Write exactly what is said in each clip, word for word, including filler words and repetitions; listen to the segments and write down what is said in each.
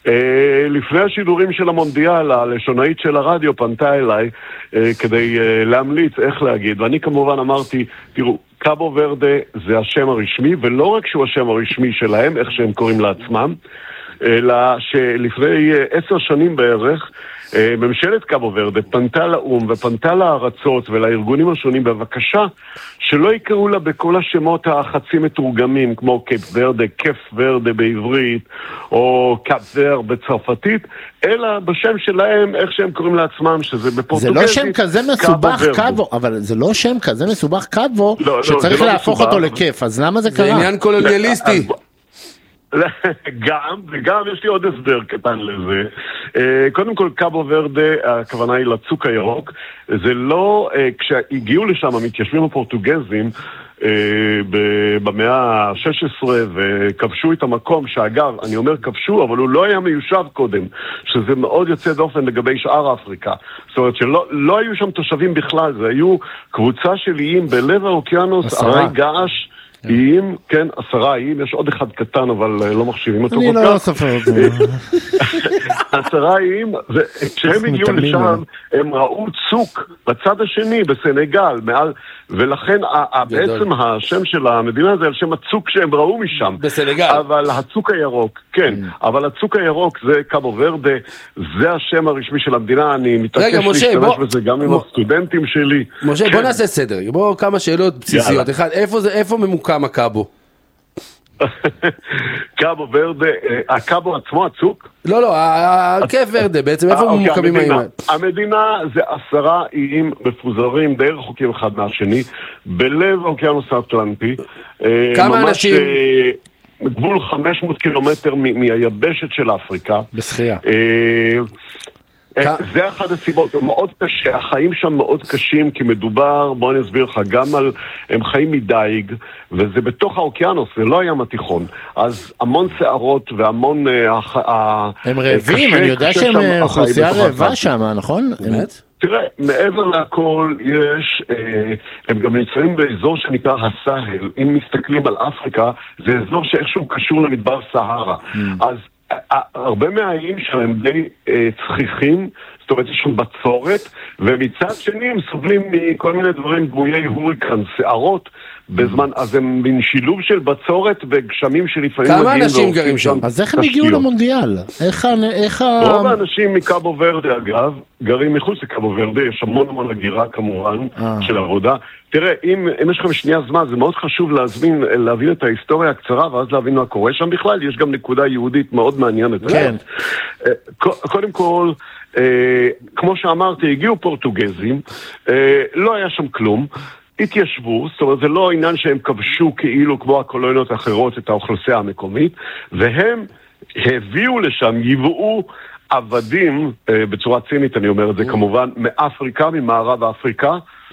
לפני השידורים של המונדיאל, הלשונאית של הרדיו פנתה אליי כדי להמליץ איך להגיד, ואני כמובן אמרתי, תראו, קאבו ורדה זה השם הרשמי, ולא רק שהוא השם הרשמי שלהם, איך שהם קוראים לעצמם, אלא שלפני עשר שנים בערך, ממשלת קאבו ורדה פנתה לאום ופנתה לארצות ולארגונים השונים בבקשה שלא יקראו לה בכל השמות החצי מתורגמים כמו קייפ ורדה, קף ורדה בעברית או קאפ ור בצרפתית, אלא בשם שלהם איך שהם קוראים לעצמם, שזה בפורטוגזית. זה לא שם כזה מסובך קאבו, אבל זה לא שם כזה מסובך קאבו שצריך להפוך אותו לקף, אז למה זה קרה? זה עניין קולוניאליסטי. גם, וגם יש לי עוד הסבר קטן לזה. קודם כל, קאבו ורדה, הכוונה היא לצוק הירוק. זה לא, כשהגיעו לשם המתיישבים הפורטוגזים במאה ה-שש עשרה וכבשו את המקום, שאגב, אני אומר כבשו, אבל הוא לא היה מיושב קודם, שזה מאוד יוצא דופן לגבי שאר אפריקה. זאת אומרת שלא לא היו שם תושבים בכלל, זה היו קבוצה של איים בלב האוקיינוס, הרי געש, איים, כן, עשרה איים, יש עוד אחד קטן, אבל לא מחשיבים אותו כל כך. אני לא סופר אותו. עשרה איים, וכשהם הגיעו לשם, הם ראו צוק בצד השני, בסנגל, מעל, ולכן בעצם השם של המדינה זה על שם הצוק שהם ראו משם. בסנגל. אבל הצוק הירוק, כן, אבל הצוק הירוק זה קאבו ורדה, זה השם הרשמי של המדינה, אני מתעקש להשתמש בזה גם עם הסטודנטים שלי. משה, בוא נעשה סדר, בוא כמה שאלות בסיסיות. אחד, איפה ממוקם הקאבו? קאבו ורדה, הקאבו עצמו הצוק? לא, לא, הקייפ ורדה, בעצם איפה ממוקמים האיים? המדינה זה עשרה איים מפוזרים די רחוקים אחד מהשני, בלב האוקיינוס האטלנטי. כמה אנשים? גבול חמש מאות קילומטר מהיבשת של אפריקה. בשחייה. זה אחד הסיבות, מאוד קשה, החיים שם מאוד קשים, כי מדובר, בוא אני אסביר לך, גם על, הם חיים מדייג, וזה בתוך האוקיינוס, זה לא הים התיכון, אז המון שערות והמון... הם רעבים, אני יודע שהם אוכלוסייה רעבה שם, נכון? באמת? תראה, מעבר לכל יש, הם גם נמצאים באזור שנקרא הסהל, אם מסתכלים על אפריקה, זה אזור שאיכשהו קשור למדבר סהרה, אז הרבה מהאיים שלהם די צחיחים, זאת אומרת יש שם בצורת, ומצד שני הם סובלים מכל מיני דברים דמויי הוריקן, שערות בזמן, אז הם בין שילוב של בצורת וגשמים שלפעמים... כמה אנשים גרים שם? אז איך הם הגיעו למונדיאל? איך ה... רוב האנשים מקאבו ורדה אגב, גרים מחוץ לקאבו ורדה, יש המון המון הגירה כמובן של עבודה. תראה, אם, אם יש לכם שנייה זמן, זה מאוד חשוב להזמין, להבין את ההיסטוריה הקצרה, ואז להבין מה קורה שם בכלל, יש גם נקודה יהודית מאוד מעניינת. כן. קודם כל, כמו שאמרתי, הגיעו פורטוגזים, לא היה שם כלום, התיישבו, זאת אומרת, זה לא עניין שהם כבשו כאילו כמו הקולוניות האחרות את האוכלוסייה המקומית, והם הביאו לשם, יבואו עבדים, בצורה צינית אני אומר את זה כמובן, מאפריקה, ממערב אפריקה,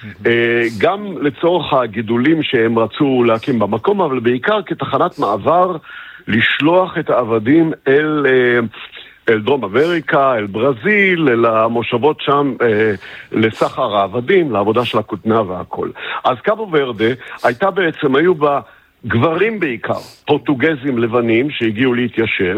גם לצורך הגידולים שהם רצו להקים במקום, אבל בעיקר כתחנת מעבר לשלוח את העבדים אל... אל דרום אמריקה, אל ברזיל, אל המושבות שם, אה, לסחר העבדים, לעבודה של הכותנה והכל. אז קאבו ורדה הייתה בעצם, היו בה גברים בעיקר, פורטוגזים לבנים שהגיעו להתיישב,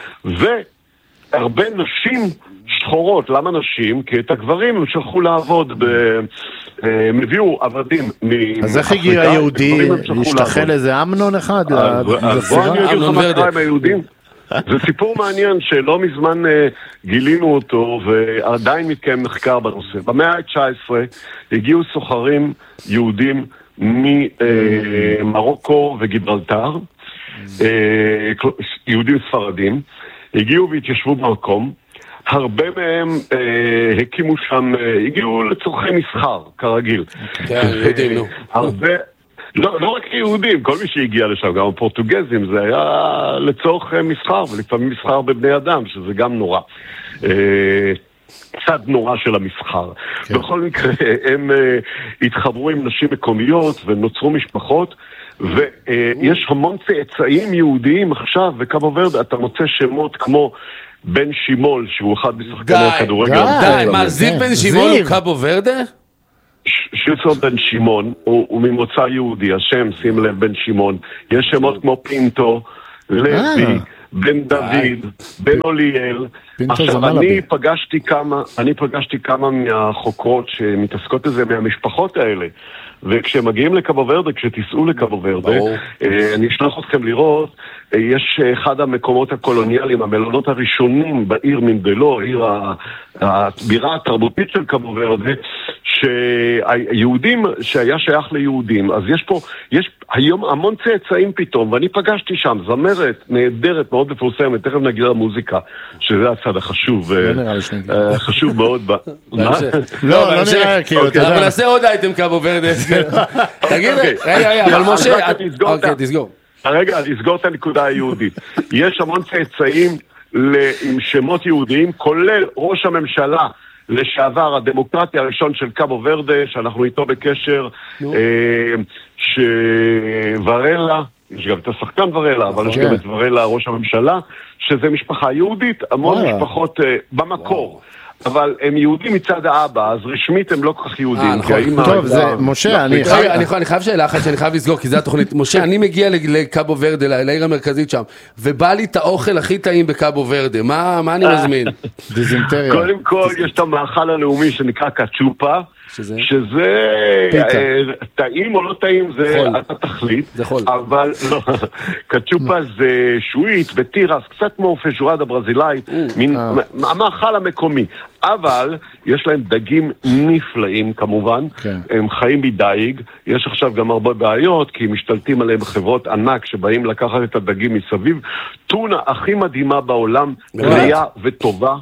והרבה נשים שחורות. למה נשים? כי את הגברים הם שלחו לעבוד, ב... הם הביאו עבדים מאפריקה. אז איך הגיע היהודי? להשתחל איזה אמנון אחד? אז בוא אני אגיד לך מה קרה עם היהודים. זה סיפור מעניין שלא מזמן אה, גילינו אותו ועדיין מתקיים מחקר בנושא. במאה ה-תשע עשרה הגיעו סוחרים יהודים ממרוקו וגיברלטר, אה, יהודים ספרדים, הגיעו והתיישבו במקום, הרבה מהם אה, הקימו שם, אה, הגיעו לצורכי מסחר, כרגיל. כן, יודעים, נו. הרבה... לא, לא רק יהודים, כל מי שהגיע לשם, גם הפורטוגזים, זה היה לצורך מסחר, ולפעמים מסחר בבני אדם, שזה גם נורא. צד נורא של המסחר. כן. בכל מקרה, הם התחברו עם נשים מקומיות ונוצרו משפחות, ויש המון צאצאים יהודיים עכשיו, וקאבו ורדה, אתה מוצא שמות כמו בן שימול, שהוא אחד משחקני הכדורגל. די, מה, זיו בן שימול הוא קאבו ורדה? שיצור בן שמעון הוא, הוא ממוצא יהודי, השם שים לב בן שמעון, יש שמות כמו פינטו, לוי, בן דוד, בן אוליאל. עכשיו, אני פגשתי כמה, אני פגשתי כמה מהחוקרות שמתעסקות בזה, מהמשפחות האלה. וכשהם מגיעים לקאבו ורדה, כשתיסעו לקאבו ורדה, אני אשלח אתכם לראות, יש אחד המקומות הקולוניאליים, המלונות הראשונים בעיר מנדלו, עיר הבירה התרבותית של קאבו ורדה, שהיהודים, שהיה שייך ליהודים, אז יש פה, יש היום המון צאצאים פתאום, ואני פגשתי שם, זמרת נהדרת, מאוד מפורסמת, תכף נגיד על המוזיקה, שזה הצד החשוב, חשוב מאוד. לא, לא נראה, כאילו, אתה יודע. אבל נעשה עוד אייטם קאבו ורדה. תגיד, רגע, רגע, אבל משה, אוקיי, תסגור. רגע, לסגור את הנקודה היהודית. יש המון צאצאים עם שמות יהודיים, כולל ראש הממשלה לשעבר, הדמוקרטיה הראשון של קאבו ורדה, שאנחנו איתו בקשר, שוורלה, יש גם את השחקן ורלה, אבל יש גם את ורלה, ראש הממשלה, שזה משפחה יהודית, המון משפחות במקור. אבל הם יהודים מצד האבא, אז רשמית הם לא כל כך יהודים. טוב, זה, משה, אני חייב שאלה אחת שאני חייב לסגור, כי זה התוכנית. משה, אני מגיע לקאבו ורדה, לעיר המרכזית שם, ובא לי את האוכל הכי טעים בקאבו ורדה. מה אני מזמין? דיזנטריה. קודם כל, יש את המאכל הלאומי שנקרא קצ'ופה, שזה טעים או לא טעים, זה אתה תחליט. אבל לא, קצ'ופה זה שווית בטירס, קצת כמו פז'ורדה ברזילאית, המאכל המקומי. אבל יש להם דגים נפלאים כמובן, הם חיים מדייג, יש עכשיו גם הרבה בעיות, כי משתלטים עליהם חברות ענק שבאים לקחת את הדגים מסביב. טונה הכי מדהימה בעולם, בריאה וטובה.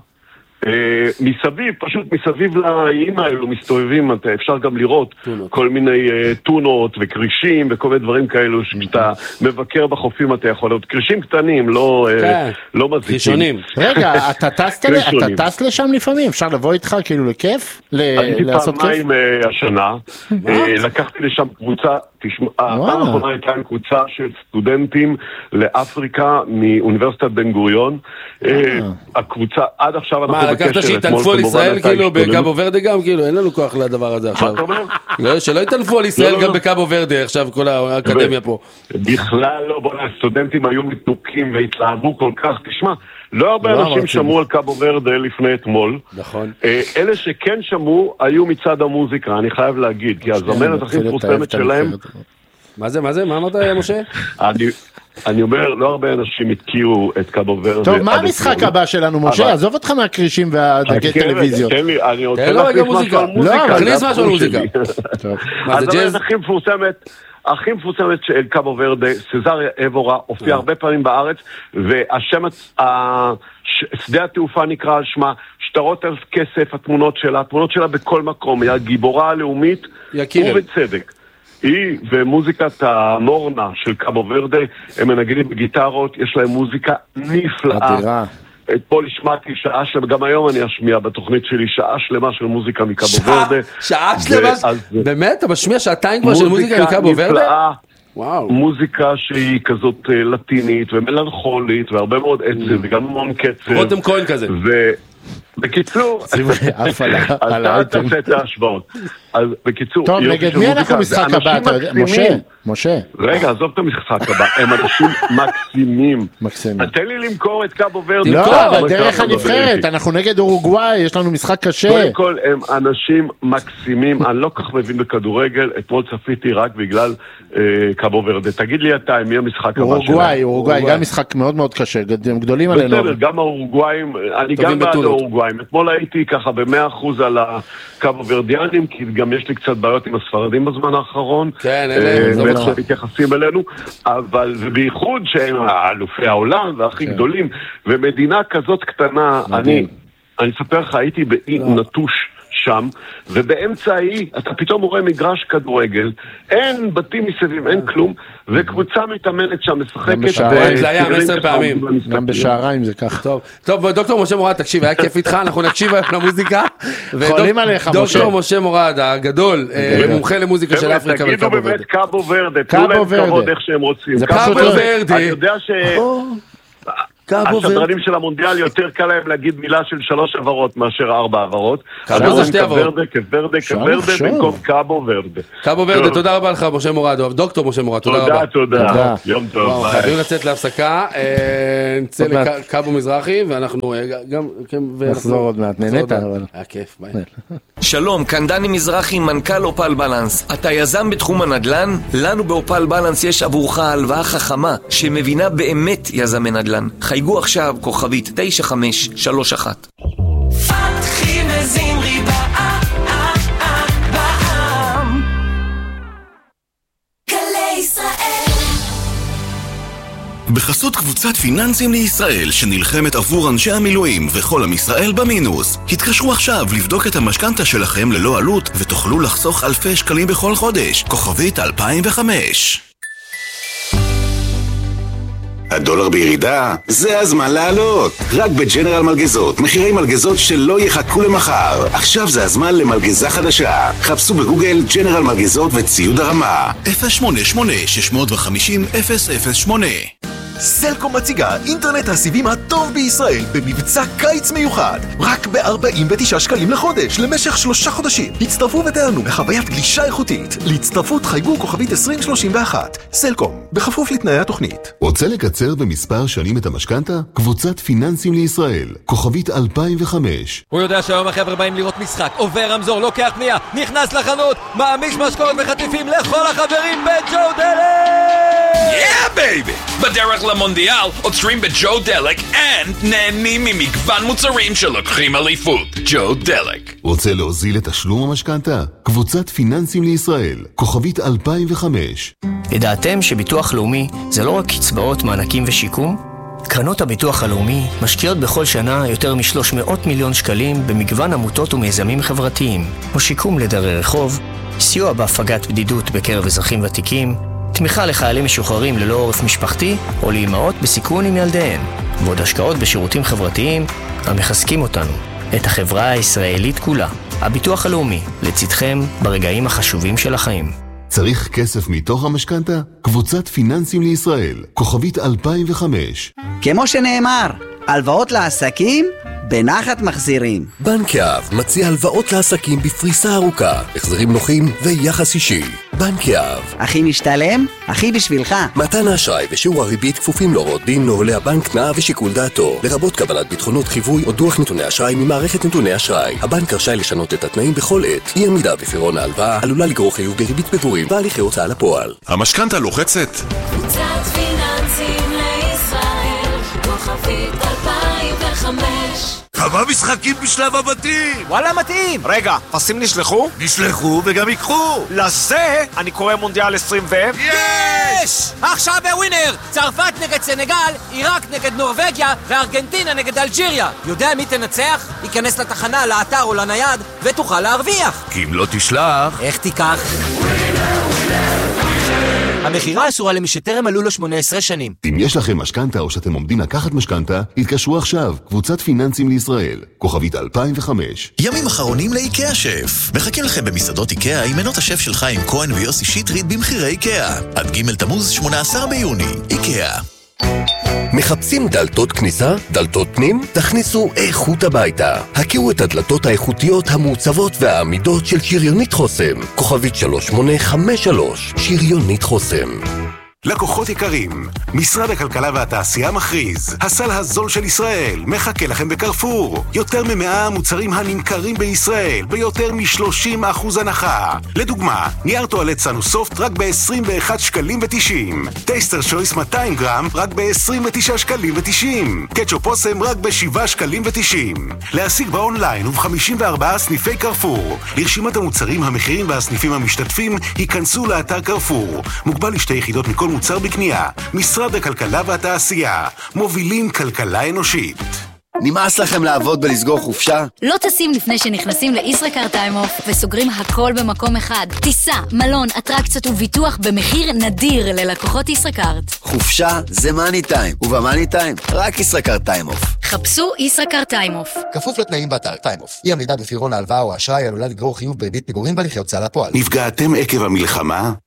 מסביב, פשוט מסביב לאיים האלו מסתובבים, אפשר גם לראות כל מיני טונות וקרישים וכל מיני דברים כאלו שאתה מבקר בחופים אתה יכול לראות, קרישים קטנים, לא מזיקים. רגע, אתה טס לשם לפעמים? אפשר לבוא איתך כאילו לכיף? הייתי פעמיים השנה, לקחתי לשם קבוצה, הפעם האחרונה הייתה עם קבוצה של סטודנטים לאפריקה מאוניברסיטת בן גוריון. הקבוצה, עד עכשיו אנחנו בקשר. מה, לקחת שיתנפו על ישראל כאילו בקאבו ורדה גם? כאילו, אין לנו כוח לדבר הזה עכשיו. מה אתה אומר? שלא יתנפו על ישראל גם בקאבו ורדה, עכשיו כל האקדמיה פה. בכלל לא, בוא, הסטודנטים היו מתנוקים והתלהבו כל כך, תשמע, לא הרבה אנשים שמעו על קאבו ורדה לפני אתמול. נכון. אלה שכן שמעו היו מצד המוזיקה, אני חייב להגיד, כי הזמרת הכי מפורסמת שלהם... מה זה, מה זה? מה אמרת, משה? אני אומר, לא הרבה אנשים התקיעו את קאבו ורדה. טוב, מה המשחק הבא שלנו, משה? עזוב אותך מהקרישים והדגי טלוויזיה. תן לי, אני רוצה להכניס משהו על מוזיקה. לא, תכניס משהו על מוזיקה. הזמרת הכי מפורסמת... הכי מפורסמת של קאבו ורדה, סזריה אבורה, הופיע הרבה פעמים בארץ, והשם, שדה התעופה נקרא על שמה, שטרות על כסף, התמונות שלה, התמונות שלה בכל מקום, היא הגיבורה הלאומית, ובצדק. היא ומוזיקת המורנה של קאבו ורדה, הם מנגנים בגיטרות, יש להם מוזיקה נפלאה. אדירה. אתמול השמעתי שעה שלמה, גם היום אני אשמיע בתוכנית שלי שעה שלמה של מוזיקה מקאבו ורדה. שעה שלמה? באמת? אתה משמיע שעתיים כבר של מוזיקה מקאבו ורדה? וואו. מוזיקה שהיא כזאת לטינית ומלנכולית והרבה מאוד עצב וגם המון קצב. רותם כהן כזה. בקיצור, אתה תעשה את ההשוואות. אז בקיצור, טוב, נגד מי אנחנו משחק הבא? משה, משה. רגע, עזוב את המשחק הבא, הם אנשים מקסימים. מקסימים. תן לי למכור את קאבו ורדה. לא, אבל דרך הנבחרת, אנחנו נגד אורוגוואי, יש לנו משחק קשה. קודם כל, הם אנשים מקסימים, אני לא כך מבין בכדורגל, אתמול צפיתי רק בגלל קאבו ורדה. תגיד לי אתה, מי המשחק הבא שלהם? אורוגוואי, אורוגוואי, גם משחק מאוד מאוד קשה, הם גדולים עלינו. בסדר, גם האורוגוואים, אני גם בעד האורוגוואים. אתמול הייתי ככה ב-מאה אחוז על הקאבו ורדיאנים, כי גם יש לי קצת בעיות עם הספרדים בזמן האחרון. כן, אלה. ואיך שמתייחסים אלינו, אבל ובייחוד שהם אלופי העולם והכי גדולים, ומדינה כזאת קטנה, אני, אני אספר לך, הייתי באי נטוש שם, ובאמצע האי, אתה פתאום רואה מגרש כדורגל, אין בתים מסביב, אין כלום, וקבוצה מתאמנת שם, משחקת. זה היה עשר פעמים. גם בשעריים זה ככה. טוב, טוב, דוקטור משה מורד, תקשיב, היה כיף איתך, אנחנו נקשיב היום למוזיקה. חולים עליך, משה. דוקטור משה מורד, הגדול, מומחה למוזיקה של אפריקה וקאבו ורדה. תגידו באמת קאבו ורדה, תנו להם כבוד איך שהם רוצים. זה קאבו ורדה. אני יודע ש... השדרנים של המונדיאל יותר קל להם להגיד מילה של שלוש עברות מאשר ארבע עברות. קאבו זה שתי עברות. כוורדה, כוורדה, במקום קאבו ורדה. קאבו ורדה, תודה רבה לך, משה מורד, דוקטור משה מורד, תודה רבה. תודה, תודה. יום טוב. חייבים לצאת להפסקה, נצא לקאבו מזרחי, ואנחנו גם... נחזור עוד מעט, נהנית, אבל... היה כיף, ביי. שלום, כאן דני מזרחי, מנכ"ל אופל בלנס. אתה יזם בתחום הנדל"ן? לנו באופל בלנס יש עבורך הלוואה חכמה שמבינה באמת יזמי נדל"ן. חייגו עכשיו כוכבית תשע חמש שלוש אחת. פתחי וזמרי בעם גלי ישראל. בחסות קבוצת פיננסים לישראל שנלחמת עבור אנשי המילואים וכל עם ישראל במינוס. התקשרו עכשיו לבדוק את המשכנתה שלכם ללא עלות ותוכלו לחסוך אלפי שקלים בכל חודש. כוכבית אלפיים וחמש. הדולר בירידה? זה הזמן לעלות. רק בג'נרל מלגזות, מחירי מלגזות שלא יחכו למחר. עכשיו זה הזמן למלגזה חדשה. חפשו בגוגל ג'נרל מלגזות וציוד הרמה. אפס שמונה שמונה שש חמש אפס אפס שמונה. סלקום מציגה אינטרנט הסיבים הטוב בישראל במבצע קיץ מיוחד רק ב-ארבעים ותשעה שקלים לחודש למשך שלושה חודשים. הצטרפו ותענו בחוויית גלישה איכותית. להצטרפות חייגו כוכבית עשרים שלושים ואחת. סלקום, בכפוף לתנאי התוכנית. רוצה לקצר במספר שנים את המשכנתה? קבוצת פיננסים לישראל, כוכבית אלפיים וחמש. הוא יודע שהיום החבר'ה באים לראות משחק, עובר רמזור, לוקח פנייה, נכנס לחנות, מעמיש משקורת וחטיפים לכל החברים בג'ו דלק! Yeah baby! בדרך למונדיאל עוצרים בג'ו דלק and נהנים ממגוון מוצרים שלוקחים אליפות. ג'ו דלק. רוצה להוזיל את תשלום המשכנתה? קבוצת פיננסים לישראל, כוכבית אלפיים וחמש. ידעתם שביטוח לאומי זה לא רק קצבאות, מענקים ושיקום? קרנות הביטוח הלאומי משקיעות בכל שנה יותר מ-שלוש מאות מיליון שקלים במגוון עמותות ומיזמים חברתיים, כמו שיקום לדרי רחוב, סיוע בהפגת בדידות בקרב אזרחים ותיקים, תמיכה לחיילים משוחררים ללא עורף משפחתי או לאמהות בסיכון עם ילדיהן, ועוד השקעות בשירותים חברתיים המחזקים אותנו, את החברה הישראלית כולה. הביטוח הלאומי, לצדכם ברגעים החשובים של החיים. צריך כסף מתוך המשכנתה? קבוצת פיננסים לישראל, כוכבית אלפיים וחמש. כמו שנאמר, הלוואות לעסקים בנחת מחזירים. בנק יהב מציע הלוואות לעסקים בפריסה ארוכה, החזרים נוחים ויחס אישי. בנק יהב. הכי משתלם, הכי בשבילך. מתן האשראי ושיעור הריבית כפופים להוראות דין, נוהלי הבנק, תנאיו ושיקול דעתו, לרבות קבלת ביטחונות חיווי או דוח נתוני אשראי ממערכת נתוני אשראי. הבנק רשאי לשנות את התנאים בכל עת. אי עמידה בפירעון ההלוואה עלולה לגרור חיוב בריבית פיגורים והליכי הוצאה לפועל. המשכנתה לוחצת? קבוצת פיננסים לישראל, כוכבית אלפיים וחמש. כמה משחקים בשלב הבתים! וואלה מתאים! רגע, פסים נשלחו? נשלחו וגם יקחו! לזה אני קורא מונדיאל עשרים ו... יש! עכשיו בווינר! צרפת נגד סנגל, עיראק נגד נורווגיה וארגנטינה נגד אלג'יריה. יודע מי תנצח? ייכנס לתחנה, לאתר או לנייד ותוכל להרוויח. כי אם לא תשלח... איך תיקח? המחירה אסורה למי שטרם מלאו לו שמונה עשרה שנים. אם יש לכם משכנתה או שאתם עומדים לקחת משכנתה, התקשרו עכשיו, קבוצת פיננסים לישראל, כוכבית אלפיים וחמש. ימים אחרונים לאיקאה שף. מחכים לכם במסעדות איקאה עם מנות השף של חיים כהן ויוסי שטרית במחירי איקאה. עד ג' תמוז שמונה עשר ביוני. איקאה. מחפשים דלתות כניסה? דלתות פנים? תכניסו איכות הביתה. הכירו את הדלתות האיכותיות המעוצבות והעמידות של שריונית חוסם. כוכבית שלוש שמונה חמש שלוש. שריונית חוסם. לקוחות יקרים, משרד הכלכלה והתעשייה מכריז, הסל הזול של ישראל מחכה לכם בקרפור. יותר ממאה מוצרים הנמכרים בישראל ביותר מ-שלושים אחוז הנחה. לדוגמה, נייר טואלט סנוסופט רק ב-עשרים ואחד שקלים ותשעים, טייסטר שויס מאתיים גרם רק ב-עשרים ותשעה שקלים ותשעים, קטשופ אוסם רק ב-שבעה שקלים ותשעים. להשיג באונליין וב-חמישים וארבעה סניפי קרפור. לרשימת המוצרים, המחירים והסניפים המשתתפים היכנסו לאתר קרפור. מוגבל לשתי יחידות מכל מוצר בקנייה. משרד הכלכלה והתעשייה, מובילים כלכלה אנושית. נמאס לכם לעבוד ולסגור חופשה? לא טסים לפני שנכנסים לישראכרט טיים אוף וסוגרים הכל במקום אחד. טיסה, מלון, אטרקציות וביטוח במחיר נדיר ללקוחות ישראכרט. חופשה זה מאני טיים, ובמאני טיים רק ישראכרט טיים אוף. חפשו ישראכרט טיים אוף. כפוף לתנאים באתר טיים אוף. אי עמידה בפירעון ההלוואה או האשראי עלולה לגרור חיוב בריבית פיגורים בהליכי הוצאה לפועל. נפגעתם עקב המלחמה?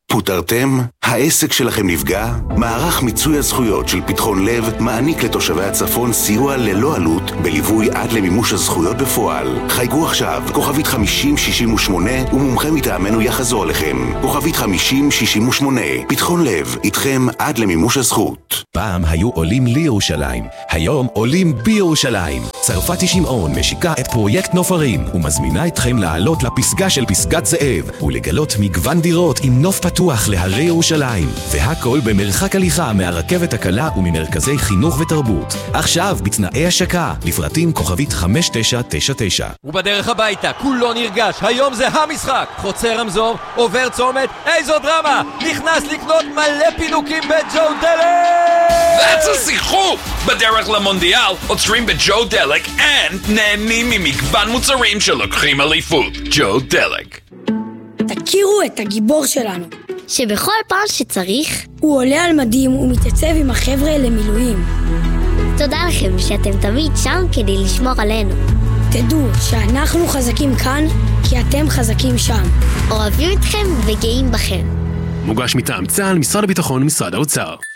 פוטרתם? העסק שלכם נפגע? מערך מיצוי הזכויות של פתחון לב מעניק לתושבי הצפון סיוע ללא עלות בליווי עד למימוש הזכויות בפועל. חייגו עכשיו, כוכבית חמישים שישים ושמונה ומומחה מטעמנו יחזור עליכם. כוכבית חמישים שישים ושמונה, פתחון לב, איתכם עד למימוש הזכות. פעם היו עולים לירושלים, היום עולים בירושלים. צרפתי שמעון משיקה את פרויקט נופרים ומזמינה אתכם לעלות לפסגה של פסגת זאב ולגלות מגוון דירות עם נוף פתוח להרי ירושלים, והכל במרחק הליכה מהרכבת הקלה וממרכזי חינוך ותרבות. עכשיו בתנאי השקה, לפרטים כוכבית חמש תשע תשע תשע. ובדרך הביתה, כולו נרגש, היום זה המשחק. חוצה רמזור, עובר צומת, איזו דרמה! נכנס לקנות מלא פינוקים בג'ו דלק! That's a שיחוק! בדרך למונדיאל עוצרים בג'ו דלק and נהנים ממגוון מוצרים שלוקחים אליפות. ג'ו דלק. תכירו את הגיבור שלנו, שבכל פעם שצריך הוא עולה על מדים ומתייצב עם החבר'ה למילואים. תודה לכם שאתם תמיד שם כדי לשמור עלינו. תדעו שאנחנו חזקים כאן כי אתם חזקים שם. אוהבים אתכם וגאים בכם. מוגש מטעם צה"ל, משרד הביטחון ומשרד האוצר.